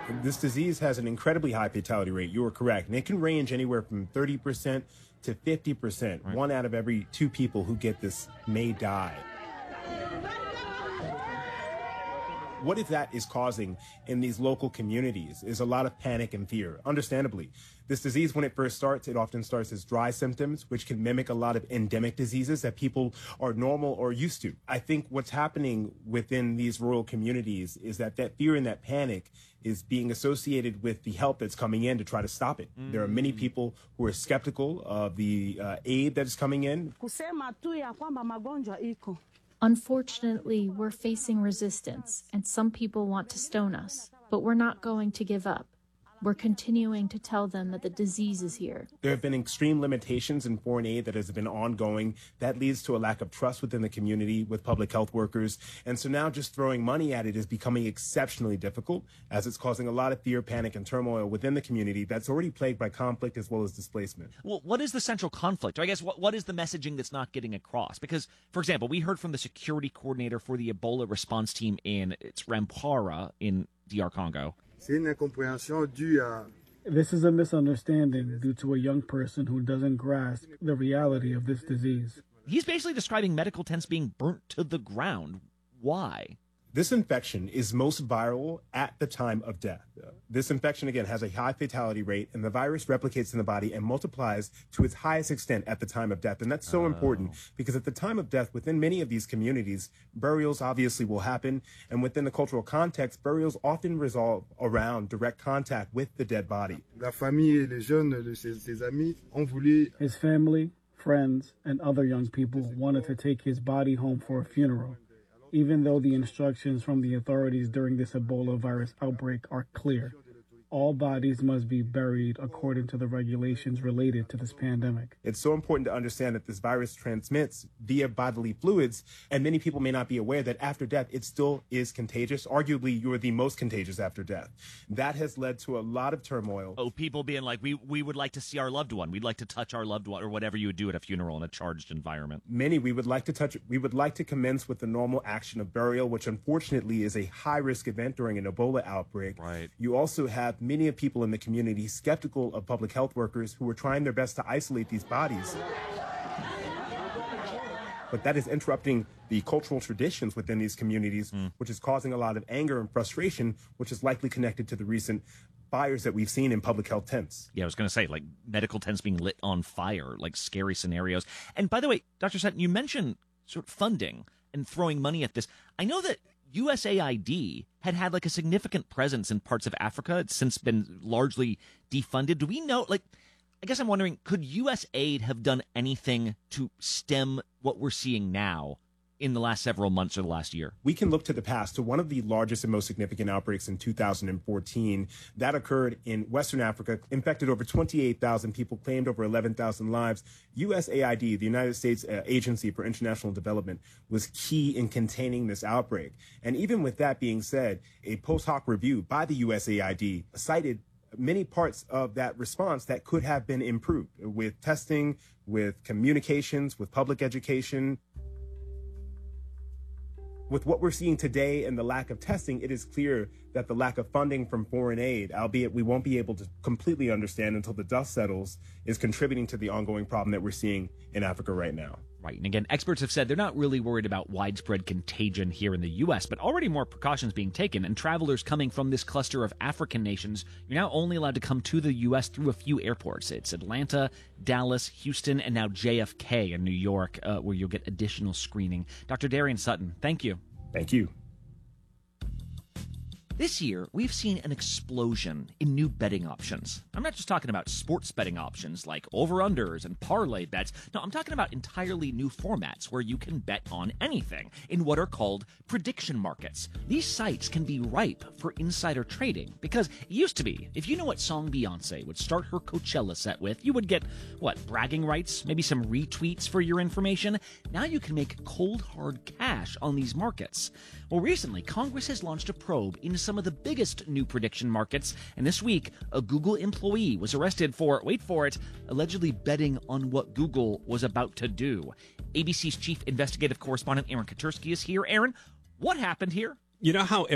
This disease has an incredibly high fatality rate. You are correct. And it can range anywhere from 30% to 50%. Right. 1 out of every 2 people who get this may die. What if that is causing in these local communities is a lot of panic and fear, understandably. This disease, when it first starts, it often starts as dry symptoms, which can mimic a lot of endemic diseases that people are normal or used to. I think what's happening within these rural communities is that fear and that panic is being associated with the help that's coming in to try to stop it. There are many people who are skeptical of the aid that is coming in. Unfortunately, we're facing resistance, and some people want to stone us, but we're not going to give up. We're continuing to tell them that the disease is here. There have been extreme limitations in foreign aid that has been ongoing. That leads to a lack of trust within the community with public health workers. And so now just throwing money at it is becoming exceptionally difficult, as it's causing a lot of fear, panic, and turmoil within the community that's already plagued by conflict as well as displacement. Well, what is the central conflict? Or I guess what is the messaging that's not getting across? Because, for example, we heard from the security coordinator for the Ebola response team in Rwampara in DR Congo. This is a misunderstanding due to a young person who doesn't grasp the reality of this disease. He's basically describing medical tents being burnt to the ground. Why? This infection is most viral at the time of death. This infection, again, has a high fatality rate, and the virus replicates in the body and multiplies to its highest extent at the time of death. And that's so important because at the time of death, within many of these communities, burials obviously will happen. And within the cultural context, burials often resolve around direct contact with the dead body. His family, friends, and other young people wanted to take his body home for a funeral, even though the instructions from the authorities during this Ebola virus outbreak are clear. All bodies must be buried according to the regulations related to this pandemic. It's so important to understand that this virus transmits via bodily fluids, and many people may not be aware that after death, it still is contagious. Arguably, you're the most contagious after death. That has led to a lot of turmoil. Oh, people being like, we would like to see our loved one. We'd like to touch our loved one, or whatever you would do at a funeral in a charged environment. Many, we would like to touch. We would like to commence with the normal action of burial, which unfortunately is a high-risk event during an Ebola outbreak. Right. You also have many of people in the community skeptical of public health workers who are trying their best to isolate these bodies. But that is interrupting the cultural traditions within these communities, which is causing a lot of anger and frustration, which is likely connected to the recent fires that we've seen in public health tents. Yeah, I was going to say, like, medical tents being lit on fire, like scary scenarios. And by the way, Dr. Sutton, you mentioned sort of funding and throwing money at this. I know that USAID had like a significant presence in parts of Africa. It's since been largely defunded. Do we know, like, I guess I'm wondering, could USAID have done anything to stem what we're seeing now in the last several months or the last year? We can look to the past, to one of the largest and most significant outbreaks in 2014. That occurred in Western Africa, infected over 28,000 people, claimed over 11,000 lives. USAID, the United States Agency for International Development, was key in containing this outbreak. And even with that being said, a post hoc review by the USAID cited many parts of that response that could have been improved with testing, with communications, with public education. With what we're seeing today and the lack of testing, it is clear that the lack of funding from foreign aid, albeit we won't be able to completely understand until the dust settles, is contributing to the ongoing problem that we're seeing in Africa right now. Right. And again, experts have said they're not really worried about widespread contagion here in the U.S., but already more precautions being taken. And travelers coming from this cluster of African nations, you're now only allowed to come to the U.S. through a few airports. It's Atlanta, Dallas, Houston, and now JFK in New York, where you'll get additional screening. Dr. Darian Sutton, thank you. Thank you. This year, we've seen an explosion in new betting options. I'm not just talking about sports betting options like over-unders and parlay bets. No, I'm talking about entirely new formats where you can bet on anything in what are called prediction markets. These sites can be ripe for insider trading because it used to be, if you know what song Beyonce would start her Coachella set with, you would get, bragging rights, maybe some retweets for your information. Now you can make cold, hard cash on these markets. Well, recently, Congress has launched a probe into some of the biggest new prediction markets, and this week, a Google employee was arrested for, wait for it, allegedly betting on what Google was about to do. ABC's chief investigative correspondent Aaron Katursky is here. Aaron, what happened here? You know how